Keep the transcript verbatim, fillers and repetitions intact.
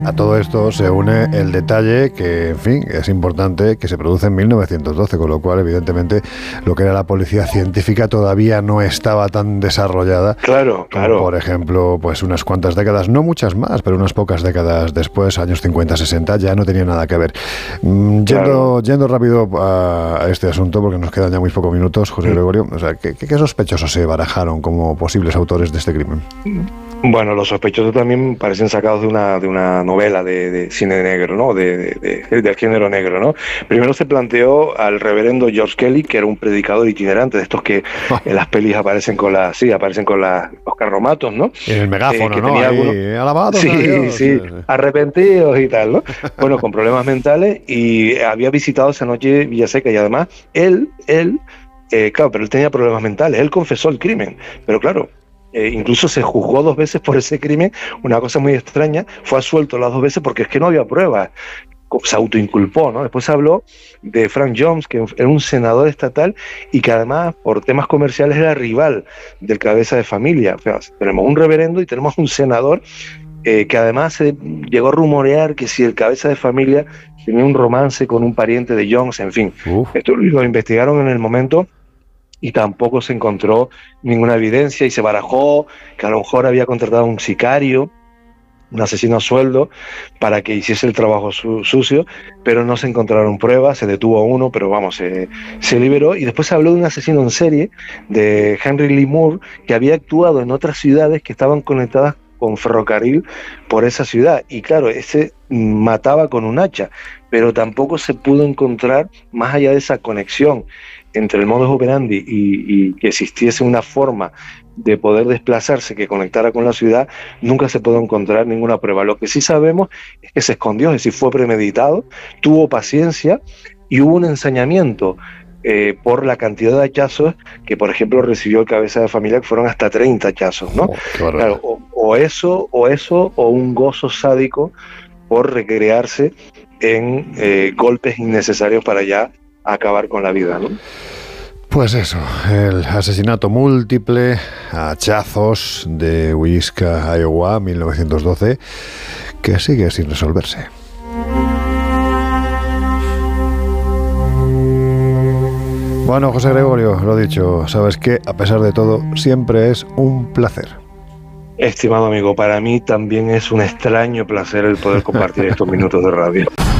A todo esto se une el detalle que, en fin, es importante, que se produce en mil novecientos doce, con lo cual, evidentemente, lo que era la policía científica todavía no estaba tan desarrollada. Claro, claro. Como, por ejemplo, pues unas cuantas décadas, no muchas más, pero unas pocas décadas después, años cincuenta, sesenta, ya no tenía nada que ver. Mm, Claro. Yendo, yendo rápido a este asunto, porque nos quedan ya muy pocos minutos, José Mm. Gregorio, o sea, ¿qué, qué sospechosos se barajaron como posibles autores de este crimen? Bueno, los sospechosos también parecen sacados de una, de una novela de, de cine negro, ¿no? De, de, de, del género negro, ¿no? Primero se planteó al reverendo George Kelly, que era un predicador itinerante, de estos que en las pelis aparecen con las, sí, aparecen con las, los carromatos, ¿no? En el megáfono, Eh, que ¿no? tenía Ahí, algunos- alabados a Sí, Dios. sí, arrepentidos y tal, ¿no? Bueno, con problemas mentales, y había visitado esa noche Villaseca, y además él, él, eh, claro, pero él tenía problemas mentales, él confesó el crimen, pero claro, eh, incluso se juzgó dos veces por ese crimen, una cosa muy extraña, fue absuelto las dos veces porque es que no había pruebas, se autoinculpó, ¿no? Después habló de Frank Jones, que era un senador estatal y que además por temas comerciales era rival del cabeza de familia. O sea, tenemos un reverendo y tenemos un senador eh, que además se llegó a rumorear que si el cabeza de familia tenía un romance con un pariente de Jones, en fin. Uf. Esto lo investigaron en el momento y tampoco se encontró ninguna evidencia, y se barajó que a lo mejor había contratado a un sicario, un asesino a sueldo, para que hiciese el trabajo su sucio, pero no se encontraron pruebas, se detuvo a uno, pero vamos, se, se liberó. Y después se habló de un asesino en serie, de Henry Lee Moore, que había actuado en otras ciudades que estaban conectadas con ferrocarril por esa ciudad, y claro, ese mataba con un hacha, pero tampoco se pudo encontrar, más allá de esa conexión entre el modus operandi y, y que existiese una forma de poder desplazarse que conectara con la ciudad, nunca se pudo encontrar ninguna prueba. Lo que sí sabemos es que se escondió, es decir, fue premeditado, tuvo paciencia y hubo un ensañamiento eh, por la cantidad de hachazos que, por ejemplo, recibió el cabeza de familia, que fueron hasta treinta hachazos, ¿no? Oh, qué barbaridad. Claro, o, o eso, o eso, o un gozo sádico por recrearse en eh, golpes innecesarios para ya acabar con la vida, ¿no? Pues eso, el asesinato múltiple, hachazos de Huisca, Iowa, mil novecientos doce, que sigue sin resolverse. Bueno, José Gregorio, lo dicho, sabes que a pesar de todo, siempre es un placer. Estimado amigo, para mí también es un extraño placer el poder compartir estos minutos de radio.